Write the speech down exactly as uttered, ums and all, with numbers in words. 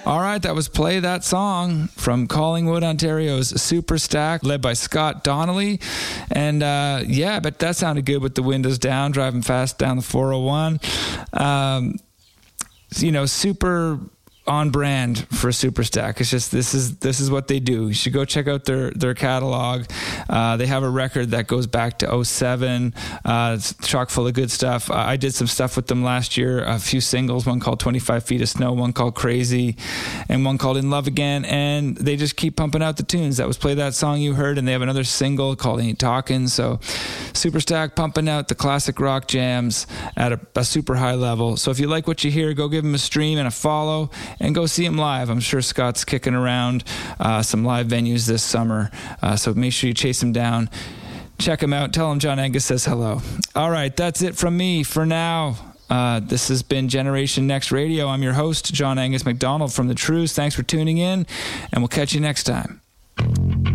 All right, that was Play That Song from Collingwood, Ontario's Superstack, led by Scott Donnelly. And uh, yeah, but that sounded good with the windows down, driving fast down the four oh one. Um, you know, super on brand for Superstack. It's just this is this is what they do. You should go check out their their catalog. Uh, they have a record that goes back to oh seven. Uh, it's chock full of good stuff. Uh, I did some stuff with them last year. A few singles, one called twenty-five Feet of Snow, one called Crazy, and one called In Love Again. And they just keep pumping out the tunes. That was Play That Song you heard, and they have another single called Ain't Talkin'. So Superstack pumping out the classic rock jams at a, a super high level. So if you like what you hear, go give them a stream and a follow. And go see him live. I'm sure Scott's kicking around uh, some live venues this summer. Uh, so make sure you chase him down. Check him out. Tell him John Angus says hello. All right, that's it from me for now. Uh, this has been Generation Next Radio. I'm your host, John Angus McDonald from The Trues. Thanks for tuning in, and we'll catch you next time.